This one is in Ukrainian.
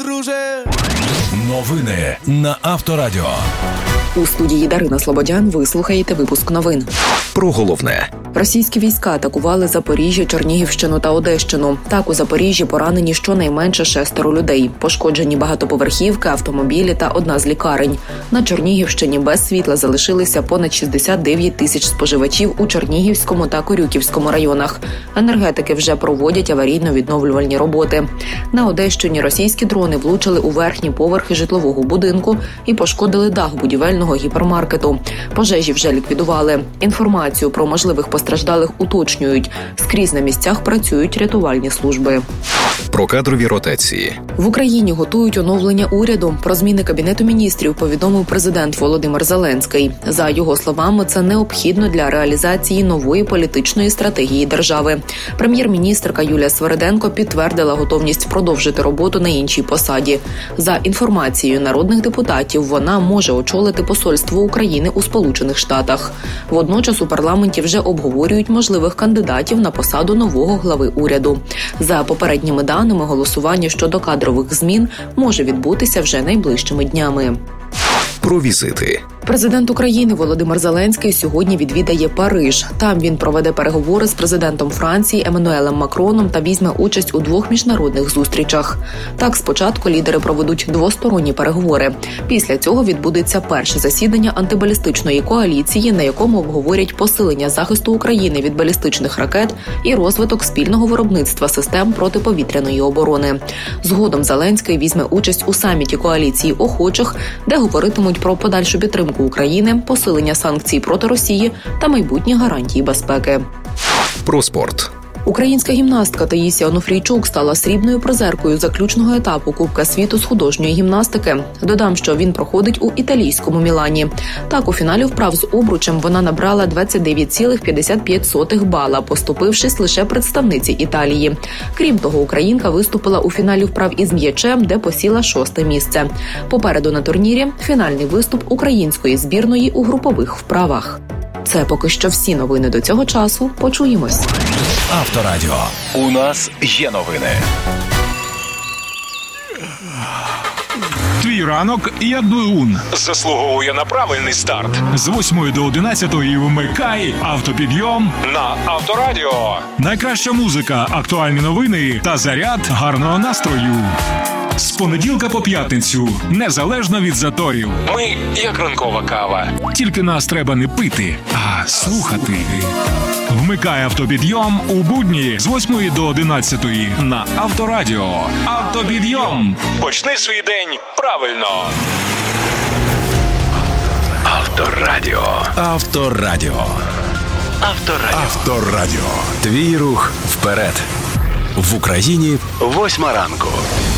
друже. Новини на Авторадіо. У студії Дарина Слободян ви слухаєте випуск новин. Про головне. Російські війська атакували Запоріжжя, Чернігівщину та Одещину. Так, у Запоріжжі поранені щонайменше 6 людей. Пошкоджені багатоповерхівки, автомобілі та одна з лікарень. На Чернігівщині без світла залишилися понад 69 тисяч споживачів у Чернігівському та Корюківському районах. Енергетики вже проводять аварійно-відновлювальні роботи. На Одещині російські дрони влучили у верхні поверхи житлового будинку і пошкодили дах будівельного гіпермаркету. Пожежі вже ліквідували. Інформацію про можливих постраждалих уточнюють. Скрізь на місцях працюють рятувальні служби. Про кадрові ротації. В Україні готують оновлення уряду. Про зміни Кабінету міністрів повідомив президент Володимир Зеленський. За його словами, це необхідно для реалізації нової політичної стратегії держави. Прем'єр-міністрка Юлія Свериденко підтвердила готовність продовжити роботу на іншій посаді. За інформацією народних депутатів, вона може очолити посольство України у Сполучених Штатах. Водночас у парламенті вже обговорюють можливих кандидатів на посаду нового глави уряду. За попередніми даними, голосування щодо кадрових змін може відбутися вже найближчими днями. Про візити. Президент України Володимир Зеленський сьогодні відвідає Париж. Там він проведе переговори з президентом Франції Еммануелем Макроном та візьме участь у 2 міжнародних зустрічах. Так, спочатку лідери проведуть двосторонні переговори. Після цього відбудеться перше засідання антибалістичної коаліції, на якому обговорять посилення захисту України від балістичних ракет і розвиток спільного виробництва систем протиповітряної оборони. Згодом Зеленський візьме участь у саміті коаліції охочих, де говоритимуть про подальшу підтримку України, посилення санкцій проти Росії та майбутні гарантії безпеки. Про спорт. Українська гімнастка Таїсія Онуфрійчук стала срібною призеркою заключного етапу Кубка світу з художньої гімнастики. Додам, що він проходить у італійському Мілані. Так, у фіналі вправ з обручем вона набрала 29,55 бала, поступившись лише представниці Італії. Крім того, українка виступила у фіналі вправ із м'ячем, де посіла 6-те місце. Попереду на турнірі фінальний виступ української збірної у групових вправах. Це поки що всі новини до цього часу. Почуємось. Авторадіо. У нас є новини. Твій ранок як двигун. Заслуговує на правильний старт. З 8 до 11 вмикай автопідйом На Авторадіо. Найкраща музика, актуальні новини та заряд гарного настрою. З понеділка по п'ятницю, незалежно від заторів. Ми як ранкова кава. Тільки нас треба не пити, а слухати. Вмикай автопідйом у будні з 8 до 11 на Авторадіо. Автопідйом. Почни свій день правильно. Авторадіо. Авторадіо. Авторадіо. Авторадіо. Твій рух вперед. В Україні 8 ранку.